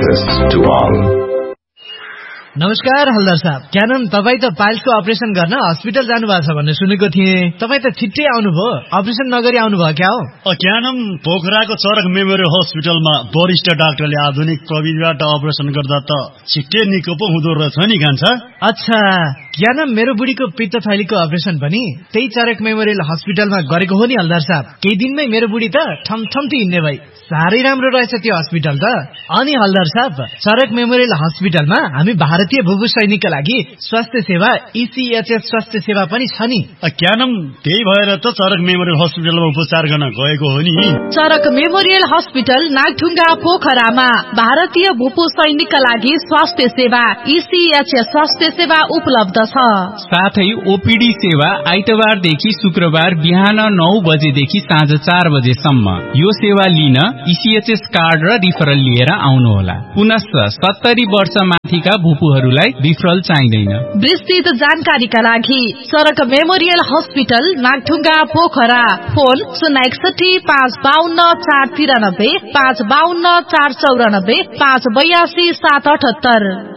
access to all. नमस्कार हल्दार साहब, canine तपाईँ त पाइल्सको अपरेसन गर्न हस्पिटल जानुभएको छ भन्ने सुनेको थिएँ। तपाईँ त छिट्टै आउनुभयो, अपरेसन नगरी आउनुभयो क्या हो? क्यानन पोखराको चरक मेमोरियल हस्पिटलमा वरिष्ठ डाक्टरले आधुनिक प्रविधिबाट अपरेसन गर्दा त छिट्टै निको पो हुँदो रहेछ नि कान्छा। अच्छा, क्यानन मेरो बुढीको पित्त थैलीको अपरेसन पनि त्यही चरक मेमोरियल हस्पिटलमा गरेको हो नि हल्दार साहब। केही दिनमै मेरो बुढी त ठमठम्ती हिँड्ने भई। साह्रै राम्रो रहेछ त्यो हस्पिटल त। अनि हल्दार साहब, चरक मेमोरियल हस्पिटलमा हामी भारतीय भूपू सैनिकका लागि स्वास्थ्य सेवा ECHS स्वास्थ्य सेवा पनि छ नि। क्यानम त्यही भएर त चरक मेमोरियल हस्पिटलमा उपचार गर्न गएको हो नि। चरक मेमोरियल हस्पिटल नागढुङ्गा पोखरामा भारतीय भूपू सैनिकका लागि स्वास्थ्य सेवा ECHS स्वास्थ्य सेवा उपलब्ध छ। साथै OPD सेवा आइतबारदेखि शुक्रबार बिहान 9 बजेदेखि साँझ 4 बजेसम्म। यो सेवा लिन ECHS कार्ड र रिफरल लिएर आउनुहोला। पुनश्च 70 वर्ष माथिका भूपूहरूलाई रिफरल चाहिँदैन। विस्तृत जानकारीका लागि चरक memorial hospital Nagdhunga Pokhara, phone 061 552 493 552 494 582 778।